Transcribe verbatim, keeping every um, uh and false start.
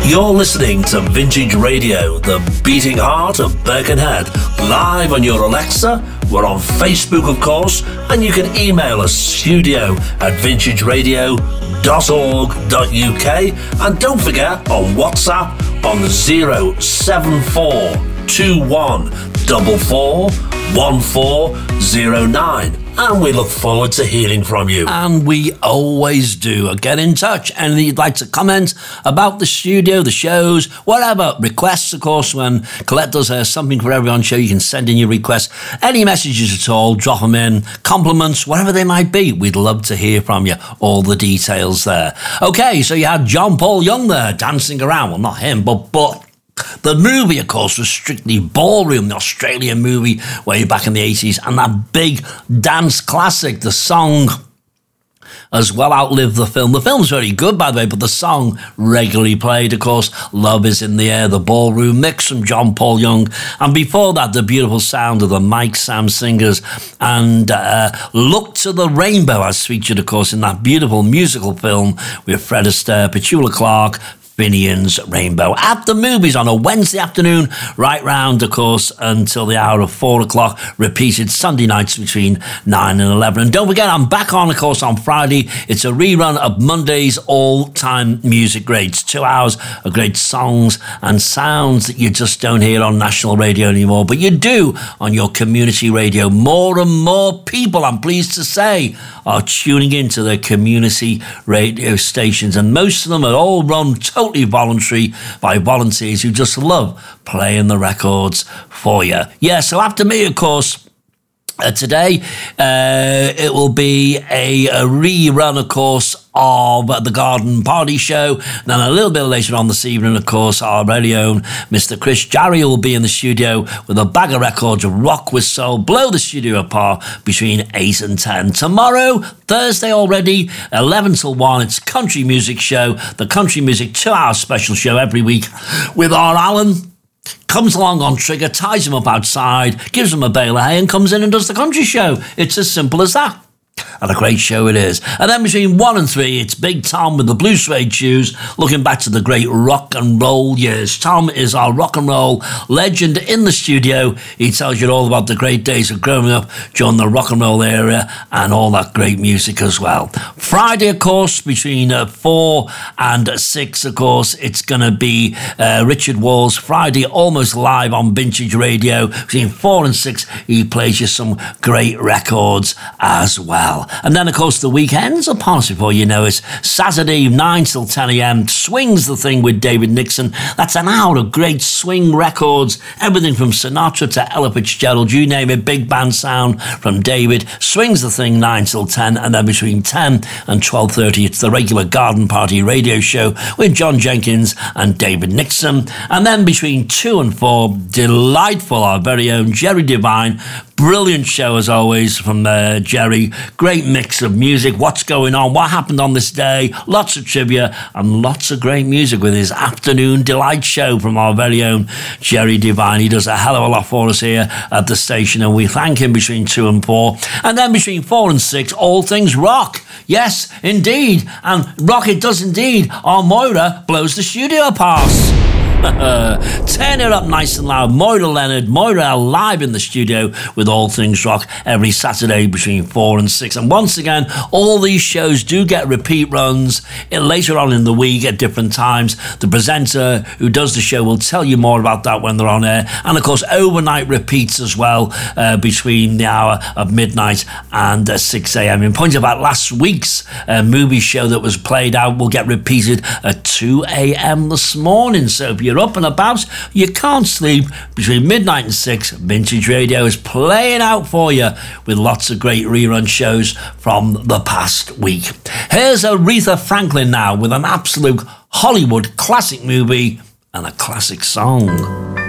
You're listening to Vintage Radio, the beating heart of Birkenhead, live on your Alexa. We're on Facebook, of course, and you can email us studio at vintage radio dot org dot U K. And don't forget, on WhatsApp on zero seven four two one four four one four zero nine. And we look forward to hearing from you. And we always do. Get in touch. Anything you'd like to comment about the studio, the shows, whatever. Requests, of course, when Colette does her Something for Everyone show, you can send in your requests. Any messages at all, drop them in. Compliments, whatever they might be. We'd love to hear from you. All the details there. Okay, so you had John Paul Young there dancing around. Well, not him, but... but the movie, of course, was Strictly Ballroom, the Australian movie way back in the eighties, and that big dance classic, the song as well outlived the film. The film's very good, by the way, but the song regularly played, of course. Love is in the Air, the Ballroom mix from John Paul Young. And before that, the beautiful sound of the Mike Sam Singers and uh, Look to the Rainbow, as featured, of course, in that beautiful musical film with Fred Astaire, Petula Clark, Finian's Rainbow at the movies on a Wednesday afternoon, right round, of course, until the hour of four o'clock, repeated Sunday nights between nine and eleven. And don't forget, I'm back on, of course, on Friday. It's a rerun of Monday's all-time music greats. Two hours of great songs and sounds that you just don't hear on national radio anymore, but you do on your community radio. More and more people, I'm pleased to say, are tuning into their community radio stations, and most of them are all run totally voluntary by volunteers who just love playing the records for you. Yeah, so after me, of course, Uh, today, uh, it will be a, a rerun, of course, of the Garden Party Show. Then a little bit later on this evening, of course, our very own Mister Chris Jarry will be in the studio with a bag of records of rock with soul, blow the studio apart between eight and ten. Tomorrow, Thursday already, eleven till one, it's Country Music Show, the Country Music two-hour special show every week with our Alan. Comes along on Trigger, ties him up outside, gives him a bale of hay and comes in and does the country show. It's as simple as that. And a great show it is. And then between one and three, it's Big Tom with the Blue Suede Shoes, looking back to the great rock and roll years. Tom is our rock and roll legend in the studio. He tells you all about the great days of growing up during the rock and roll era and all that great music as well. Friday, of course, between uh, four and six, of course, it's going to be uh, Richard Walls. Friday, almost live on Vintage Radio. Between four and six, he plays you some great records as well. And then, of course, the weekends are past before you know it. Saturday, nine till ten a.m, Swings the Thing with David Nixon. That's an hour of great swing records. Everything from Sinatra to Ella Fitzgerald, you name it, big band sound from David. Swings the Thing, nine till ten. And then between ten and twelve thirty, it's the regular Garden Party radio show with John Jenkins and David Nixon. And then between two and four, delightful, our very own Jerry Devine. Brilliant show, as always, from uh, Jerry. Great mix of music, what's going on, what happened on this day, lots of trivia, and lots of great music with his Afternoon Delight show from our very own Jerry Devine. He does a hell of a lot for us here at the station, and we thank him between two and four. And then between four and six, all things rock. Yes, indeed. And rock it does indeed. Our Moira blows the studio apart. Turn it up nice and loud. Moira Leonard, Moira live in the studio with All Things Rock every Saturday between four and six. And once again, all these shows do get repeat runs later on in the week at different times. The presenter who does the show will tell you more about that when they're on air. And of course, overnight repeats as well uh, between the hour of midnight and uh, six a.m. In point of that, last week's uh, movie show that was played out will get repeated at two a.m. this morning. So if you you're up and about, you can't sleep, between midnight and six, Vintage Radio is playing out for you with lots of great rerun shows from the past week. Here's Aretha Franklin now with an absolute Hollywood classic movie and a classic song.